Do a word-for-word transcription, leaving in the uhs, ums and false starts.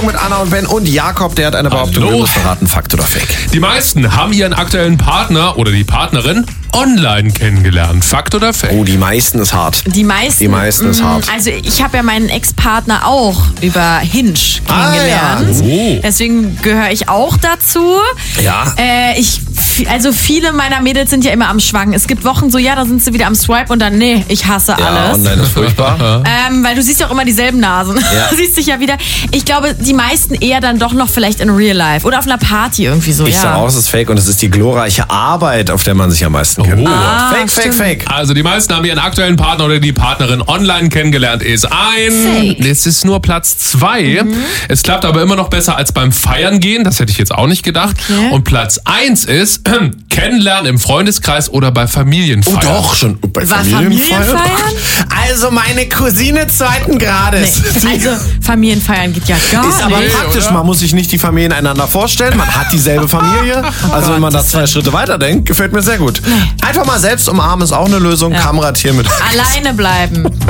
Mit Anna und Ben und Jakob, der hat eine Behauptung, wir müssen verraten, Fakt oder Fake. Die meisten haben ihren aktuellen Partner oder die Partnerin online kennengelernt. Fakt oder Fake? Oh, die meisten ist hart. Die meisten, Die meisten ist hart. Also ich habe ja meinen Ex-Partner auch über Hinge kennengelernt. Ah, ja. Oh. Deswegen gehöre ich auch dazu. Ja. Äh, ich, also viele meiner Mädels sind ja immer am Schwanken. Es gibt Wochen so, ja, da sind sie wieder am Swipe und dann, nee, ich hasse Ja, alles. online ist furchtbar. Ähm, weil du siehst ja auch immer dieselben Nasen. Ja. Du siehst dich ja wieder. Ich glaube, die meisten eher dann doch noch vielleicht in Real Life oder auf einer Party irgendwie so. Ich ja. sag auch, es ist Fake und es ist die glorreiche Arbeit, auf der man sich am meisten kennt. Oh. Ah, Fake, Fake, stimmt. Fake. Also die meisten haben ihren aktuellen Partner oder die Partnerin online kennengelernt. Ist ein... Fake. Es ist nur Platz zwei. Mhm. Es klappt aber immer noch besser als beim Feiern gehen. Das hätte ich jetzt auch nicht gedacht. Okay. Und Platz eins ist äh, Kennenlernen im Freundeskreis oder bei Familienfeiern. Oh doch, schon bei War Familienfeiern? Familienfeiern? Also meine Cousine zweiten Grades. Nee. Also Familienfeiern geht ja gar Ist aber nicht. praktisch, oder? man muss sich nicht die Familien einander vorstellen, man hat dieselbe Familie. Also wenn man da zwei Schritte weiter denkt, gefällt mir sehr gut. Einfach mal selbst umarmen ist auch eine Lösung. Ja. Kamera hier mit. Alleine bleiben.